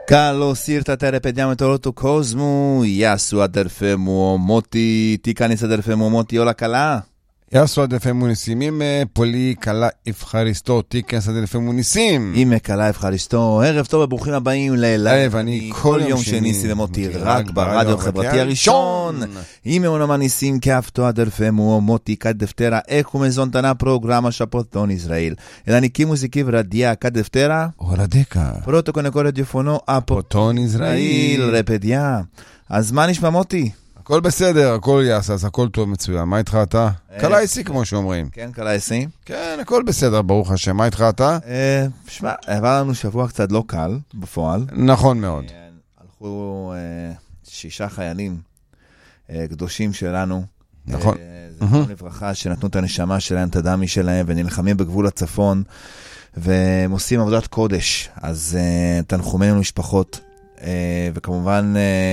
Carlo Sirta repetiamo tutto cosmo, Yasu aderfemo moti, Tikanis aderfemo moti, Ola Kala. יעשו הדפמוניסים, אם פולי קלה אבחריסטו, תיקנס הדפמוניסים. אם קלה אבחריסטו, ערב טוב וברוכים הבאים ללייב, אני כל יום שני סילמותי רק ברדיו החברתי הראשון. אם אמונה ניסים כאפתו הדפמו מותי כדפתרה, איך ומזונתנה פרוגרמה שפוטון ישראל. אלא ניקי מוזיקי ורדיה כדפתרה. הורדקה. פרוטוקו נקור רדיופונו הפוטון ישראל. רפדיה. אז מה נשמע מותי? הכל בסדר, הכל יעשה, אז הכל טוב מצוין. מה איתך אתה? קלייסי כמו שאומרים. כן, קלייסי. כן, הכל בסדר, ברוך השם. מה איתך אתה? שמע, עבר לנו שבוע קצת לא קל בפועל. נכון מאוד. הלכו 6 חיילים קדושים שלנו. נכון. זכרם לברכה שנתנו את הנשמה שלהם, את הדמי שלהם, ונלחמים בגבול הצפון, והם עושים עבודת קודש. אז תנחומינו למשפחות, וכמובן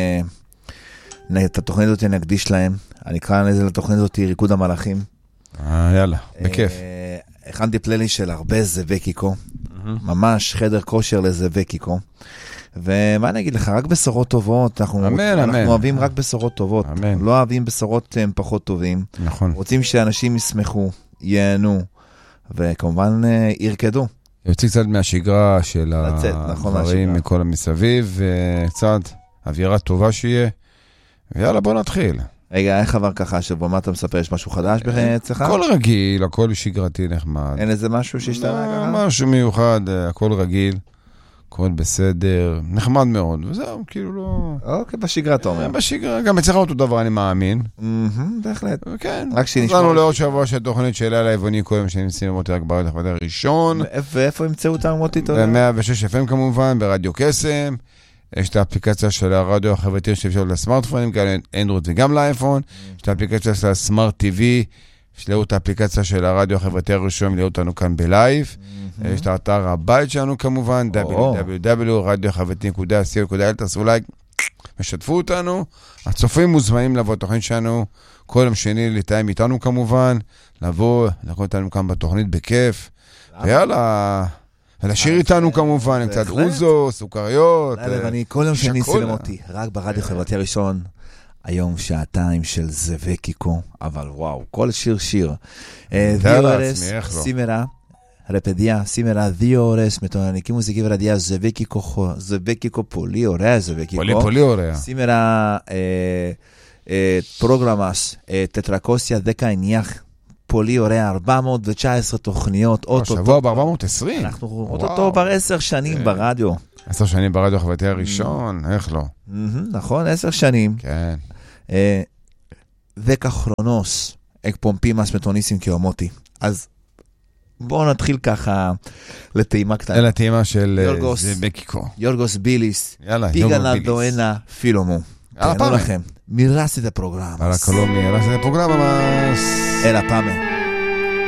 את התוכנית הזאת נקדיש להם. אני אקרא לזה לתוכנית הזאת ריקוד המלאכים. יאללה, בכיף. הכנתי פלייליסט של הרבה זווקיקו. ממש חדר כושר לזווקיקו. ומה אני אגיד לך, רק בשורות טובות. אנחנו אוהבים רק בשורות טובות. לא אוהבים בשורות פחות טובים. נכון. רוצים שאנשים ישמחו, ייהנו, וכמובן ירקדו. יוצא קצת מהשגרה של הדברים מכל המסביב, וקצת אווירה טובה שיהיה. ויאללה, בוא נתחיל. רגע, איך עבר ככה שבו, מה אתה מספר? יש משהו חדש אצלך? הכל רגיל, הכל שגרתי נחמד. אין איזה משהו שהשתנה ככה? משהו מיוחד, הכל רגיל, הכל בסדר, נחמד מאוד, וזהו, כאילו לא... אוקיי, בשגרה אתה אומר. בשגרה, גם אצלך אותו דבר, אני מאמין. בהחלט. כן. רק שנשמע... לנו לעוד שבוע של תוכנית שאלה על היווני, קודם שנמצאים מותי רק ברדיו החברתי הראשון. ואיפה ימצאו אותם מותי תודה? ב-106 FM כמובן, ברדיו קסם. יש את האפליקציה של הרדיו החברתי שאפשר לסמארטפונים, גם לאנדרואיד וגם לאייפון. יש את האפליקציה של הסמארט TV, שלאו את האפליקציה של הרדיו החברתי הראשון, לאו אותנו כאן בלייב. יש את האתר הבית שלנו כמובן, www.radiohברתי.co.il, תעשו לייק, משתפו אותנו. הצופים מוזמנים לבוא תוכנית שלנו, כל יום שני לתאם איתנו כמובן, לבוא, לקרוא אותנו כאן בתוכנית בכיף. ויאללה... ולשיר איתנו כמובן, עם קצת אוזו, סוכריות. אני כל יום שני סילם אותי, רק ברדיו חברתי הראשון. היום 2 שעות של זווקיקו, אבל וואו, כל שיר. דיורס, סימרה, רפדיה, סימרה, דיורס, מתונניקי מוזיקי ורדיה, זווקיקו פוליאוריה, פוליאוריה. סימרה, פרוגרמס, טטרקוסיה, דקה עניח, פולי הוראה 419 תוכניות. שבוע ב-420. אנחנו אותו בר 10 שנים ברדיו. 10 שנים ברדיו החברתי הראשון, איך לא? נכון, 10 שנים. כן. וכחרונוס, אק פומפימאס מתוניסים כאומותי. אז בואו נתחיל ככה לטעימה קטנה. לטעימה של זבקיקו. יורגוס ביליס. יאללה, פיגלה דואנה פילומו. תהנו לכם. מירס את הפרוגרמה. Para Colombia, miras el programa más. Era Pame.